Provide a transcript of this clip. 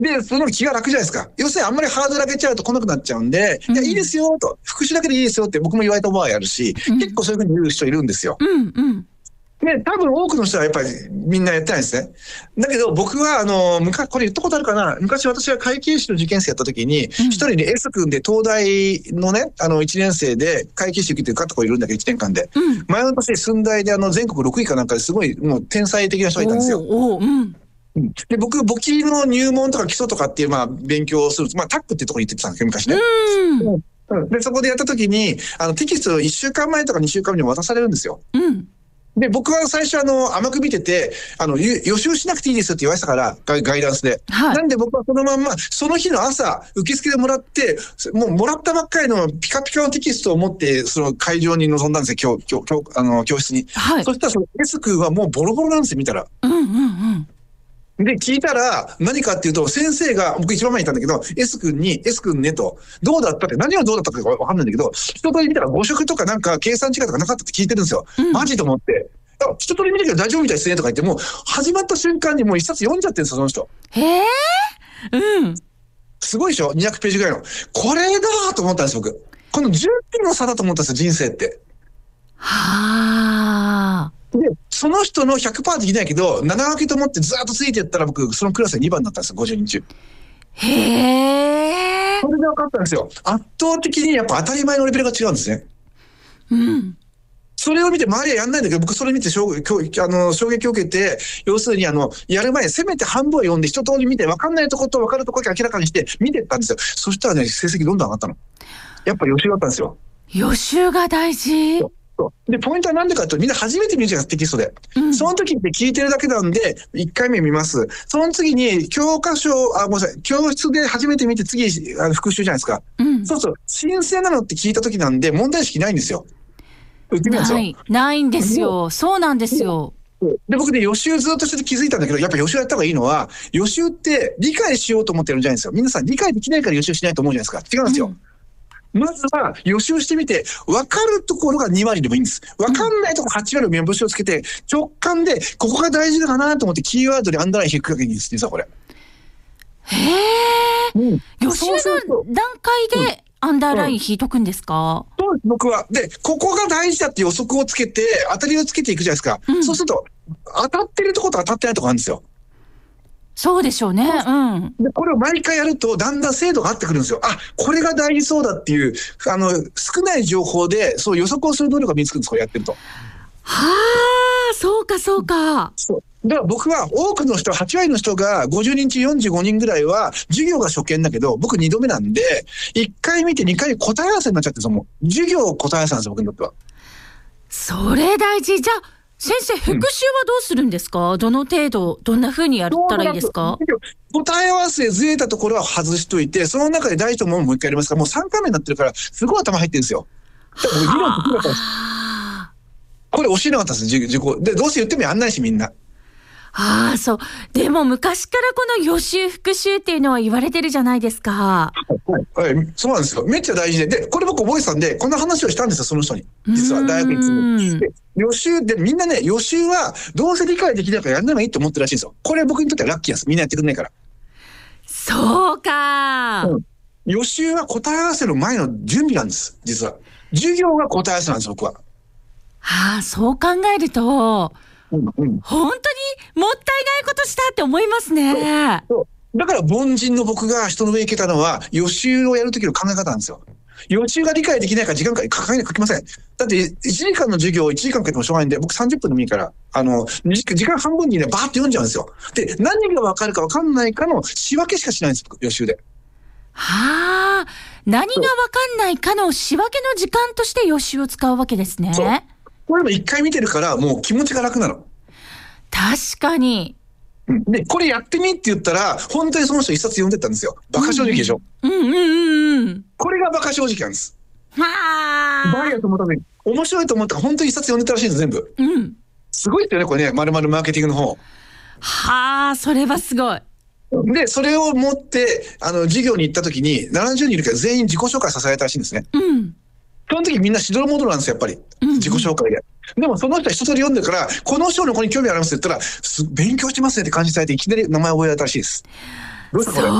で、その気が楽じゃないですか。要するにあんまりハードル上げちゃうと来なくなっちゃうんで、いや、いいですよ、と。復習だけでいいですよって僕も言われた場合あるし、結構そういうふうに言う人いるんですよ。で、多分多くの人はやっぱりみんなやってないんですね。だけど僕はこれ言ったことあるかな。昔私は会計士の受験生やった時に、一人に S 君で東大のね、1年生で会計士受けて受かった子いるんだけど、1年間で。前の年寸大で全国6位かなんかですごいもう天才的な人がいたんですよ。で、僕、簿記の入門とか基礎とかっていう、勉強をする。タックっていうところに行ってたんですけど、昔ね。で、そこでやった時に、テキストを1週間前とか2週間前に渡されるんですよ。で、僕は最初甘く見てて、予習しなくていいですよって言われてたから、ガイダンスで。なんで僕はそのまんま、その日の朝、受付でもらって、もうもらったばっかりのピカピカのテキストを持って、その会場に臨んだんですよ、教室に。そしたらその S 君はもうボロボロなんですよ、見たら。で、聞いたら、何かっていうと、先生が、僕一番前にいたんだけど、S 君に、S 君ねと、どうだったって、何がどうだったかわかんないんだけど、一通り見たら誤植とかなんか計算違いとかなかったって聞いてるんですよ。マジと思って。一通り見たけど大丈夫みたいですねとか言って、もう始まった瞬間にもう一冊読んじゃってるんですよ、その人。すごいでしょ ?200 ページぐらいの。これだと思ったんです、僕。この10点の差だと思ったんですよ、人生って。で、その人の 100% できないけど、7分けと思ってずっとついていったら僕、そのクラスで2番になったんですよ、50人中。それで分かったんですよ。圧倒的にやっぱ当たり前のレベルが違うんですね。それを見て周りはやんないんだけど、僕それ見て衝撃を受けて、要するにやる前にせめて半分を読んで一通り見て、分かんないところと分かるところを明らかにして見てったんですよ。そしたらね、成績どんどん上がったの。やっぱ予習だったんですよ。 予習が大事。 で、ポイントは何でかというと、みんな初めて見るじゃん、テキストで。その時って聞いてるだけなんで、1回目見ます。その次に、教室で初めて見て、次、復習じゃないですか。そうそう、新鮮なのって聞いた時なんで、問題意識ないんですよ。 ないんですよ。そうなんですよ。 で、僕ね、予習ずっとしてて気づいたんだけど、やっぱ予習やった方がいいのは、予習って理解しようと思ってやるんじゃないんですよ。皆さん理解できないから予習しないと思うじゃないですか。違うんですよ。まずは予習してみて、分かるところが2割でもいいんです。分かんないところ8割の目星をつけて、直感でここが大事だかなと思ってキーワードでアンダーライン引くだけでいいんです、実はこれ。 予習の段階でアンダーライン引いとくんですか？ そうです、僕は。で、ここが大事だって予測をつけて、当たりをつけていくじゃないですか。そうすると、当たってるところと当たってないところあるんですよ。 そうでしょうね。 で、これを毎回やると、だんだん精度が合ってくるんですよ。これが大事そうだっていう、少ない情報で、そう予測をする能力が身につくんです、これやってると。 そうか、そうか。 だから僕は多くの人、8割の人が50人中45人ぐらいは、授業が初見だけど、僕2度目なんで、1回見て2回答え合わせになっちゃってるんですよ、もう。授業答え合わせなんですよ、僕にとっては。 それ大事。じゃあ、先生、復習はどうするんですか？どの程度、どんな風にやったらいいですか？ 答え合わせずれたところは外しといて、その中で大事なものもう一回やりますから、もう3回目になってるから、すごい頭入ってるんですよ。議論できなかったんです。これ教えなかったんです、受講。で、どうせ言ってもやんないし、みんな。 そう。でも昔からこの予習復習っていうのは言われてるじゃないですか。 そうなんですよ。めっちゃ大事で。で、これ僕覚えてたんで、こんな話をしたんですよ、その人に。実は、大学にで予習で、みんなね、予習はどうせ理解できないからやんない方がいいと思ってるらしいんですよ。これ僕にとってはラッキーなんです。みんなやってくれないから。 そうか。 予習は答え合わせの前の準備なんです、実は。授業が答え合わせなんです、僕は。 そう考えると、本当にもったいないことしたって思いますね。 だから凡人の僕が人の上に行けたのは予習をやるときの考え方なんですよ。予習が理解できないから時間書きません。だって1時間の授業を1時間かけてもしょうがないんで、僕30分でもいいから、時間半分にね、バーって読んじゃうんですよ。で、何が分かるか分かんないかの仕分けしかしないんです、予習で。 何が分かんないかの仕分けの時間として予習を使うわけですね。 これも1回見てるからもう気持ちが楽なの。 確かに。 で、これやってみって言ったら、本当にその人一冊読んでったんですよ。バカ正直でしょ。これがバカ正直なんです。バリアと思ったのに、面白いと思ったら本当に一冊読んでたらしいんです、全部。すごいですよね、これね、〇〇マーケティングの方。 それはすごい。 で、それを持って、授業に行った時に、70人いるけど全員自己紹介させられたらしいんですね。その時みんなしどろもどろなんですよ、やっぱり。自己紹介で。でもその人は一通り読んでるから、この章の子に興味ありますって言ったら、勉強してますねって感じされて、いきなり名前を覚えられたらしいです。 どうしたこれ。